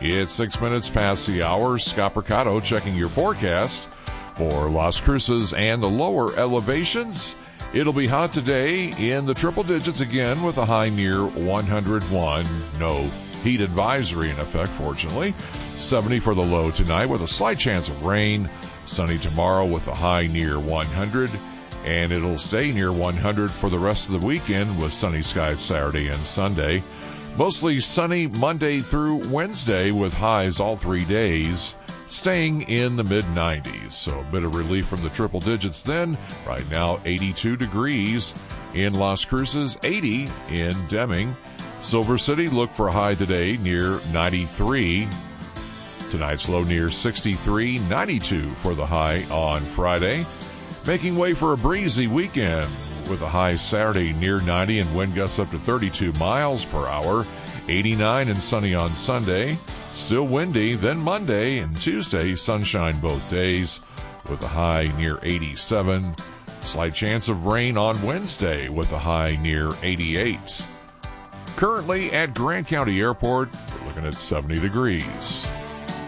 It's 6 minutes past the hour. Scott Percato checking your forecast for Las Cruces and the lower elevations. It'll be hot today in the triple digits again with a high near 101. No heat advisory in effect, fortunately. 70 for the low tonight with a slight chance of rain. Sunny tomorrow with a high near 100. And it'll stay near 100 for the rest of the weekend with sunny skies Saturday and Sunday. Mostly sunny Monday through Wednesday with highs all 3 days, staying in the mid-90s. So a bit of relief from the triple digits then. Right now, 82 degrees in Las Cruces, 80 in Deming. Silver City, look for a high today near 93. Tonight's low near 63, 92 for the high on Friday. Making way for a breezy weekend with a high Saturday near 90 and wind gusts up to 32 miles per hour. 89 and sunny on Sunday. Still windy. Then Monday and Tuesday, sunshine both days with a high near 87. Slight chance of rain on Wednesday with a high near 88. Currently at Grant County Airport, we're looking at 70 degrees.